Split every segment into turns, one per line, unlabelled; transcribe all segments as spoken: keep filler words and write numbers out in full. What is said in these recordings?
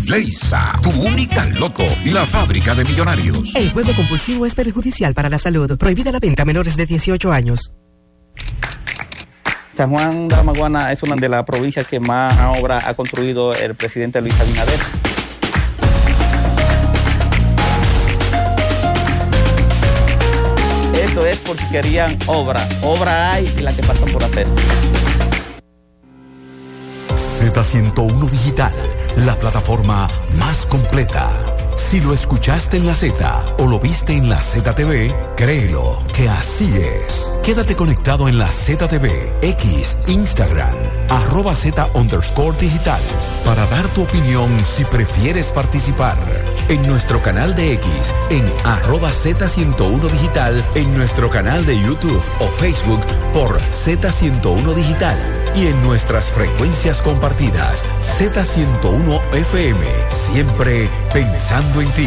Leisa, tu única loto, la fábrica de millonarios.
El juego compulsivo es perjudicial para la salud. Prohibida la venta a menores de dieciocho años.
San Juan de la Maguana es una de las provincias que más obra ha construido el presidente Luis Abinader. Esto es porque querían obra. Obra hay y la que faltan por hacer.
Z ciento uno Digital, la plataforma más completa. Si lo escuchaste en la Z o lo viste en la Z T V, créelo que así es. Quédate conectado en la Z T V, X, Instagram, arroba Z underscore digital, para dar tu opinión si prefieres participar. En nuestro canal de X, en arroba Z ciento uno Digital, en nuestro canal de YouTube o Facebook por Z ciento uno Digital y en nuestras frecuencias compartidas, Z ciento uno F M, siempre pensando en ti.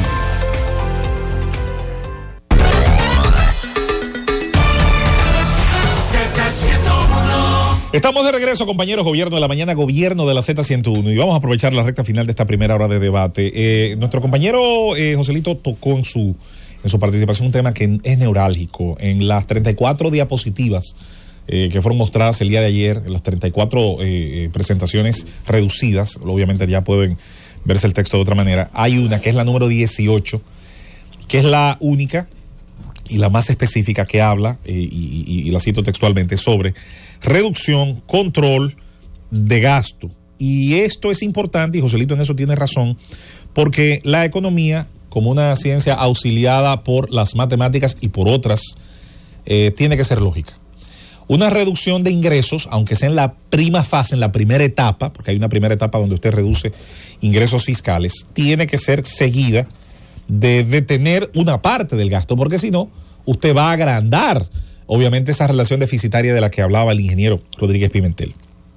Estamos de regreso, compañeros. Gobierno de la mañana, gobierno de la Z ciento uno, y vamos a aprovechar la recta final de esta primera hora de debate. Eh, nuestro compañero eh, Joselito tocó en su, en su participación un tema que es neurálgico. En las treinta y cuatro diapositivas eh, que fueron mostradas el día de ayer, en las treinta y cuatro eh, presentaciones reducidas, obviamente ya pueden verse el texto de otra manera, hay una que es la número dieciocho, que es la única y la más específica, que habla, eh, y, y, y la cito textualmente, sobre reducción, control de gasto. Y esto es importante, y Joselito en eso tiene razón, porque la economía, como una ciencia auxiliada por las matemáticas y por otras, eh, tiene que ser lógica. Una reducción de ingresos, aunque sea en la prima fase, en la primera etapa, porque hay una primera etapa donde usted reduce ingresos fiscales, tiene que ser seguida de detener una parte del gasto, porque si no, usted va a agrandar, obviamente, esa relación deficitaria de la que hablaba el ingeniero Rodríguez Pimentel.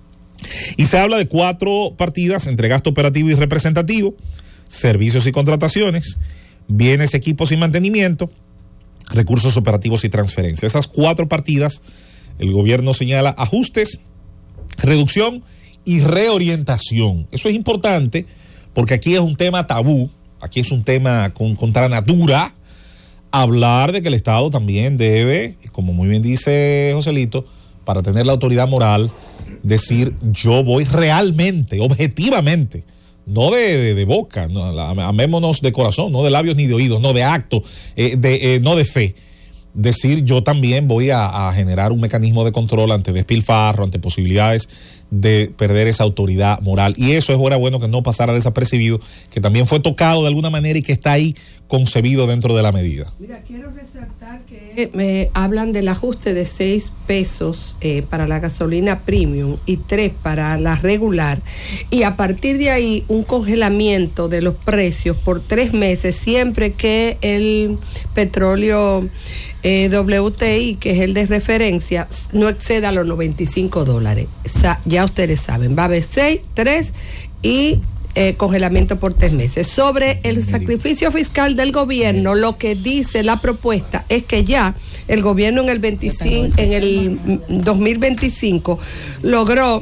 Y se habla de cuatro partidas entre gasto operativo y representativo, servicios y contrataciones, bienes, equipos y mantenimiento, recursos operativos y transferencias. Esas cuatro partidas, el gobierno señala ajustes, reducción y reorientación. Eso es importante porque aquí es un tema tabú, aquí es un tema con, contra natura, hablar de que el Estado también debe, como muy bien dice Joselito, para tener la autoridad moral, decir yo voy realmente, objetivamente, no de, de, de boca, no, amémonos de corazón, no de labios ni de oídos, no de acto, eh, de, eh, no de fe. Decir yo también voy a, a generar un mecanismo de control ante despilfarro, ante posibilidades de perder esa autoridad moral. Y eso es ahora bueno que no pasara desapercibido, que también fue tocado de alguna manera y que está ahí concebido dentro de la medida.
Mira, quiero resaltar que me hablan del ajuste de seis pesos eh, para la gasolina premium y tres para la regular, y a partir de ahí un congelamiento de los precios por tres meses siempre que el petróleo Eh, W T I, que es el de referencia, no exceda los noventa y cinco dólares. Sa- ya ustedes saben, va a haber seis, tres y eh, congelamiento por tres meses. Sobre el sacrificio fiscal del gobierno, lo que dice la propuesta es que ya el gobierno en el veinticinco, en el dos mil veinticinco logró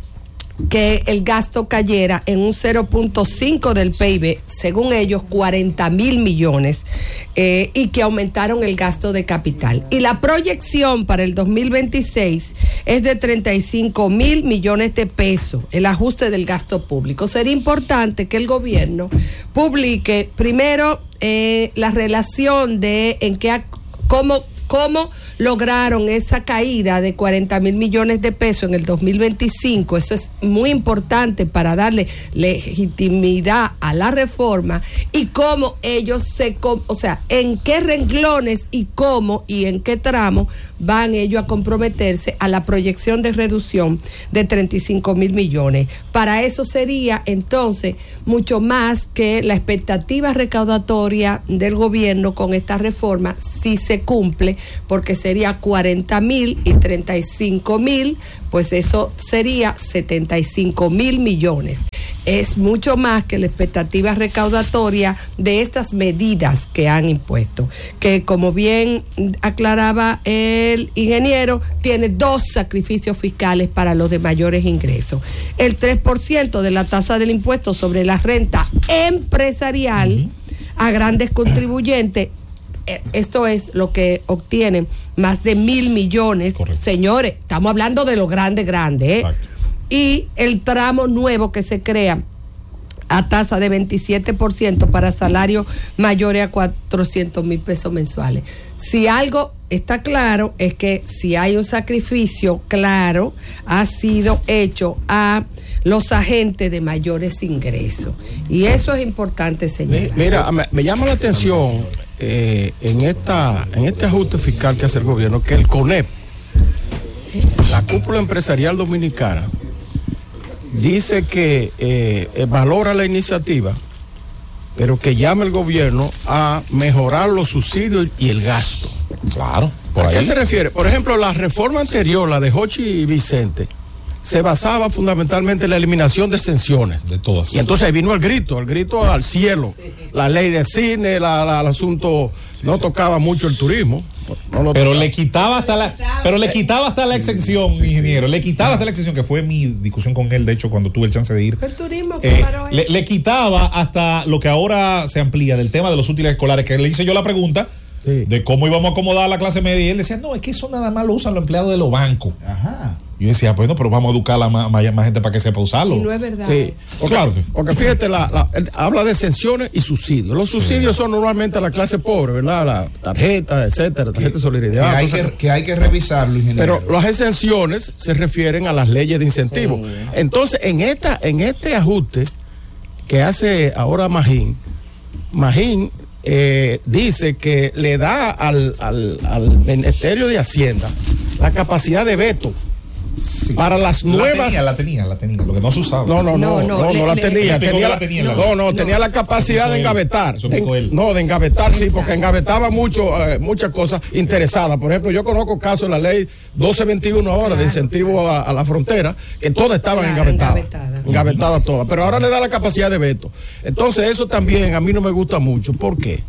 que el gasto cayera en un cero punto cinco del P I B, según ellos cuarenta mil millones, eh, y que aumentaron el gasto de capital. Y la proyección para el dos mil veintiséis es de treinta y cinco mil millones de pesos, el ajuste del gasto público. Sería importante que el gobierno publique primero eh, la relación de en qué, cómo ¿Cómo lograron esa caída de cuarenta mil millones de pesos en el dos mil veinticinco? Eso es muy importante para darle legitimidad a la reforma, y cómo ellos se, o sea, en qué renglones y cómo y en qué tramo van ellos a comprometerse a la proyección de reducción de treinta y cinco mil millones. Para eso sería entonces mucho más que la expectativa recaudatoria del gobierno con esta reforma, si se cumple, porque sería cuarenta mil y treinta y cinco mil, pues eso sería setenta y cinco mil millones. es mucho más que la expectativa recaudatoria de estas medidas que han impuesto, que como bien aclaraba el ingeniero, tiene dos sacrificios fiscales para los de mayores ingresos. El tres por ciento de la tasa del impuesto sobre la renta empresarial uh-huh. a grandes contribuyentes. Esto es lo que obtienen más de mil millones. Correcto. Señores, estamos hablando de lo grande, grande, ¿eh? Y el tramo nuevo que se crea a tasa de veintisiete por ciento para salarios mayores a cuatrocientos mil pesos mensuales. Si algo está claro es que si hay un sacrificio claro, ha sido hecho a los agentes de mayores ingresos. Y eso es importante, señor.
Mira, me, me llama la atención eh, en esta en este ajuste fiscal que hace el gobierno, que el CONEP, la cúpula empresarial dominicana, dice que eh, valora la iniciativa, pero que llama el gobierno a mejorar los subsidios y el gasto.
Claro, por
¿A
ahí.
qué se refiere? Por ejemplo, la reforma anterior, la de Jochi Vicente, se basaba fundamentalmente en la eliminación de exenciones.
De todas.
Y entonces ahí vino el grito, el grito al cielo. Sí. La ley de cine, la, la, el asunto, sí, no sí. tocaba mucho el turismo. No lo
pero
tocaba.
le quitaba hasta la pero le quitaba hasta la exención, sí, ingeniero. Sí. Le quitaba hasta la exención, que fue mi discusión con él, de hecho, cuando tuve el chance de ir.
El turismo,
eh, le, le quitaba hasta lo que ahora se amplía del tema de los útiles escolares, que le hice yo la pregunta. Sí. De cómo íbamos a acomodar a la clase media, y él decía, no, es que eso nada más lo usan los empleados de los bancos. Ajá. Yo decía, bueno, pero vamos a educar a la más, más, más gente para que sepa usarlo.
Y no es verdad.
Sí, porque, claro. Porque fíjate, la, la, habla de exenciones y subsidios. Los subsidios sí. son normalmente a la clase pobre, ¿verdad? La tarjeta, etcétera, tarjeta de solidaridad.
Que hay que, que hay que revisarlo, ingeniero.
Pero las exenciones se refieren a las leyes de incentivo. Sí. Entonces, en esta, en este ajuste que hace ahora Magín, Magín Eh, dice que le da al, al, al Ministerio de Hacienda la capacidad de veto. Sí. Para las nuevas.
La tenía, la tenía, la tenía, lo que no se usaba.
No, no, no, no, no, no, le, no la tenía.
Le,
tenía
la, tenía
no,
la,
no, no, tenía la capacidad de engavetar. De, no, de engavetar, sí, porque engavetaba mucho, eh, muchas cosas interesadas. Por ejemplo, yo conozco casos de la ley doce veintiuno ahora, claro, de incentivo a, a la frontera, que todas estaban claro, engavetadas. Engavetadas engavetadas uh-huh. todas. Pero ahora le da la capacidad de veto. Entonces, eso también a mí no me gusta mucho. ¿Por qué?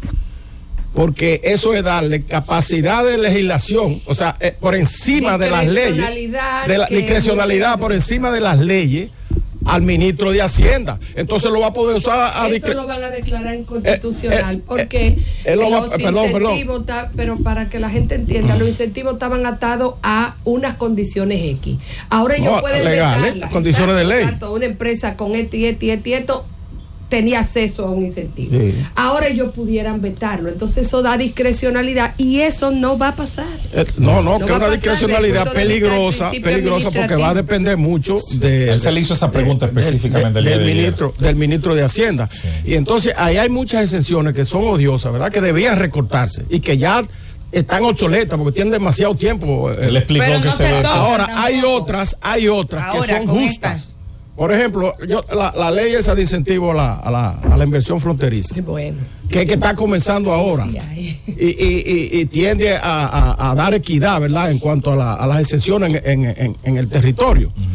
Porque eso es darle capacidad de legislación, o sea, eh, por encima de las leyes, de la discrecionalidad por encima de las leyes al ministro de Hacienda. Entonces lo va a poder usar a
eso discre- lo van a declarar inconstitucional, eh, eh, porque eh, eh, los va, perdón, incentivos, perdón. Ta, pero para que la gente entienda, uh-huh. los incentivos estaban atados a unas condiciones X. Ahora ellos no, pueden
legales, vetarla, condiciones exacto, de ley.
Exacto, una empresa con esto y esto y esto y esto tenía acceso a un incentivo. Sí. Ahora ellos pudieran vetarlo. Entonces eso da discrecionalidad y eso no va a pasar.
Eh, no, no, no, que es una discrecionalidad peligrosa, peligrosa porque va a depender mucho de...
Él se le hizo esa pregunta de, específicamente
de, de, del, ministro, del ministro de Hacienda. Sí. Y entonces ahí hay muchas exenciones que son odiosas, ¿verdad? Que debían recortarse y que ya están obsoletas porque tienen demasiado tiempo.
Él explicó que no se ve.
Ahora, tampoco. hay otras, hay otras Ahora, que son justas. Esta. Por ejemplo, yo, la, la ley esa de incentivo a la, a la, a la inversión fronteriza,
bueno.
que, que está comenzando ahora sí, y, y, y, y tiende a, a, a dar equidad, ¿verdad?, en cuanto a, la, a las exenciones en, en, en, en el territorio. Uh-huh.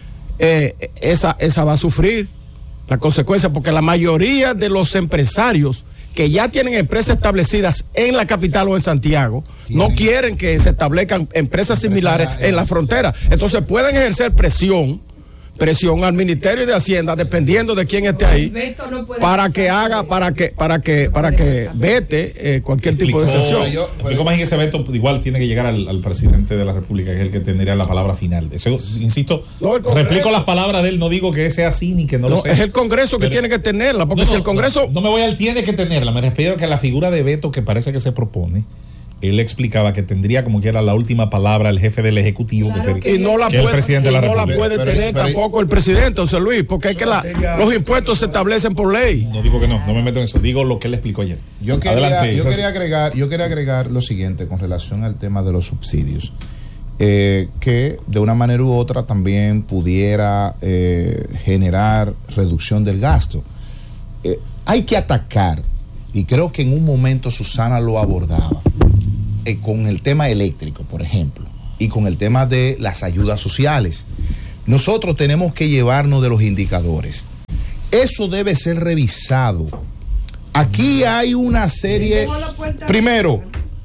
eh, esa, esa va a sufrir las consecuencias porque la mayoría de los empresarios que ya tienen empresas establecidas en la capital o en Santiago, ¿Tienen? no quieren que se establezcan empresas similares en, en la frontera. Entonces pueden ejercer presión presión al Ministerio de Hacienda, dependiendo de quién esté ahí, no para que haga, para que, para que, no para que vete eh, cualquier explicó, tipo de excepción.
Explicó más en ese veto, igual tiene que llegar al, al presidente de la República, que es el que tendría la palabra final. Eso, insisto, no, replico las palabras de él, no digo que sea así ni que no, no lo sea.
Es el Congreso que Pero, tiene que tenerla, porque no, si el Congreso...
No, no me voy al tiene que tenerla, me refiero a que la figura de veto que parece que se propone, él explicaba que tendría como que era la última palabra el jefe del Ejecutivo, claro, que sería
que y no la
que
puede,
el presidente de la
no
República.
la puede
pero,
tener
pero,
tampoco el presidente, José Luis, porque es que la, los impuestos se establecen por ley.
No digo que no, no me meto en eso, digo lo que él explicó ayer.
Yo quería, Adelante, yo quería agregar, yo quería agregar lo siguiente con relación al tema de los subsidios, eh, que de una manera u otra también pudiera eh, generar reducción del gasto. Eh, hay que atacar, y creo que en un momento Susana lo abordaba, Eh, con el tema eléctrico, por ejemplo, y con el tema de las ayudas sociales. Nosotros tenemos que llevarnos de los indicadores eso debe ser revisado. Aquí hay una serie, primero,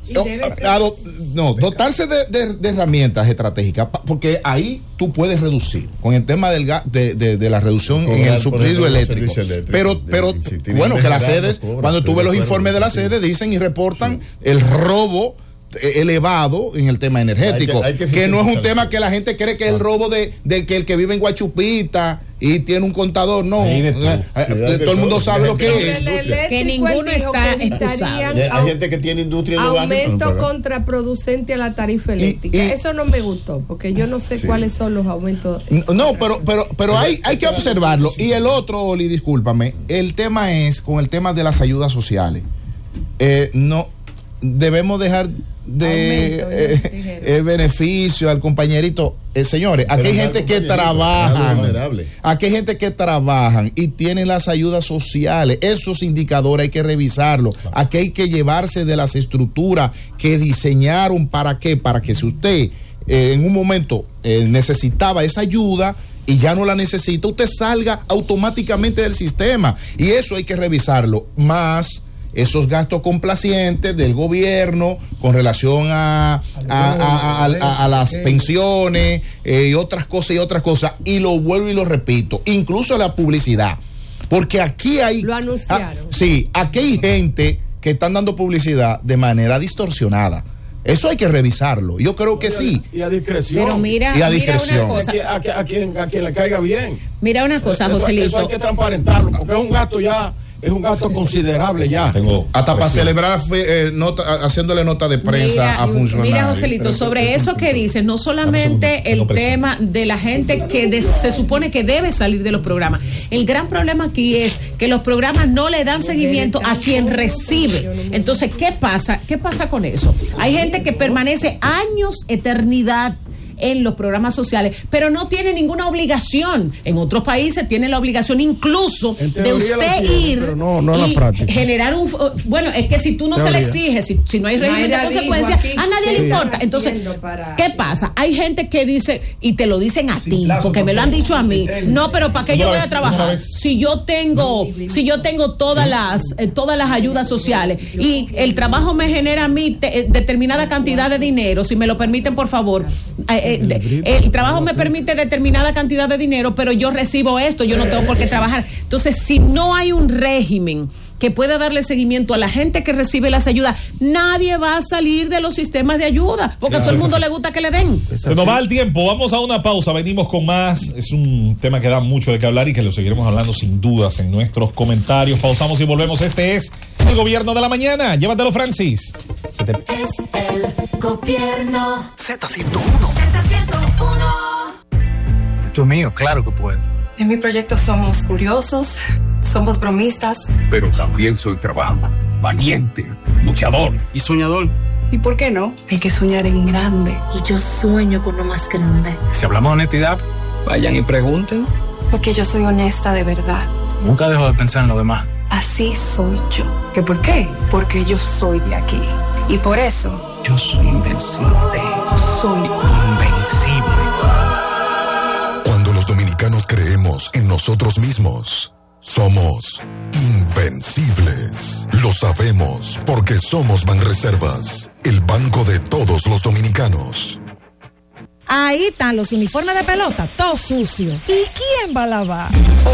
do, no, dotarse de, de, de herramientas estratégicas, porque ahí tú puedes reducir con el tema del de, de, de la reducción con en el subsidio eléctrico. eléctrico. Pero, pero si bueno, que las sedes, cuando tú ves los informes de la sede, dicen y reportan sí. el robo elevado en el tema energético, hay que, hay que, que no es un tema que la gente cree que es el robo de, de que el que vive en Guachupita y tiene un contador, no, eh, eh, todo el mundo sabe lo que es,
que ninguno está excusado.
Hay gente que tiene industria en
aumento contraproducente a la tarifa eléctrica, y, y, eso no me gustó, porque yo no sé sí. cuáles son los aumentos.
No, pero pero pero hay, hay que observarlo. Y el otro, Oli, discúlpame, el tema es con el tema de las ayudas sociales, eh, no debemos dejar de Aumento, eh, eh, beneficio al compañerito. Eh, señores, aquí hay gente que trabajan, aquí hay gente que trabajan y tienen las ayudas sociales. Esos indicadores hay que revisarlos. Claro. Aquí hay que llevarse de las estructuras que diseñaron. ¿Para qué? Para que si usted eh, en un momento eh, necesitaba esa ayuda y ya no la necesita, usted salga automáticamente del sistema. Y eso hay que revisarlo. Más esos gastos complacientes del gobierno con relación a, a, a, a, a, a las pensiones eh, y otras cosas y otras cosas. Y lo vuelvo y lo repito, incluso la publicidad. Porque aquí hay...
Lo anunciaron.
Ah, sí, aquí hay gente que están dando publicidad de manera distorsionada. Eso hay que revisarlo. Yo creo que sí.
Y a discreción.
Pero mira,
y a
mira
discreción.
una cosa.
A, a, a, quien, a quien le caiga bien.
Mira una cosa,
eso,
Joselito.
Eso hay que transparentarlo, porque es un gasto ya... Es un gasto considerable ya.
Tengo Hasta para celebrar eh, nota, haciéndole nota de prensa
mira,
a funcionarios.
Mira, Joselito, sobre eso que dices, no solamente el tema de la gente que de, se supone que debe salir de los programas. El gran problema aquí es que los programas no le dan seguimiento a quien recibe. Entonces, ¿qué pasa? ¿Qué pasa con eso? Hay gente que permanece años, eternidad en los programas sociales, pero no tiene ninguna obligación. En otros países tiene la obligación incluso de usted tiene, ir
no, no
y generar un... Bueno, es que si tú no teoría. se le exige, si, si no hay régimen de consecuencias, a nadie sí. le importa. Entonces, ¿qué pasa? Hay gente que dice, y te lo dicen a sí, ti, porque me lo han dicho a mí, no, pero ¿para qué yo voy a trabajar? Si yo tengo, si yo tengo todas las, eh, todas las ayudas sociales y el trabajo me genera a mí te, eh, determinada cantidad de dinero, si me lo permiten, por favor, eh, El, el trabajo me permite determinada cantidad de dinero, pero yo recibo esto, yo no tengo por qué trabajar. Entonces, si no hay un régimen que pueda darle seguimiento a la gente que recibe las ayudas, nadie va a salir de los sistemas de ayuda, porque claro, a todo el mundo le gusta que le den.
Se nos va el tiempo, vamos a una pausa, venimos con más. Es un tema que da mucho de qué hablar y que lo seguiremos hablando sin dudas en nuestros comentarios. Pausamos y volvemos. Este es el Gobierno de la Mañana. Llévatelo, Francis. Se te...
Es el Gobierno
Z ciento uno.
Z ciento uno.
Esto es mío, claro que puedo.
En mi proyecto somos curiosos, somos bromistas.
Pero también soy trabajador, valiente, luchador y soñador.
¿Y por qué no? Hay que soñar en grande.
Y yo sueño con lo más grande.
Si hablamos de honestidad, vayan y pregunten.
Porque yo soy honesta de verdad.
Nunca dejo de pensar en lo demás.
Así soy yo. ¿Que por qué? Porque yo soy de aquí. Y por eso...
yo soy invencible.
Soy
invencible.
Cuando los dominicanos creemos en nosotros mismos, somos invencibles. Lo sabemos porque somos Banreservas, el banco de todos los dominicanos.
Ahí están los uniformes de pelota, todo sucio. ¿Y quién va a lavar?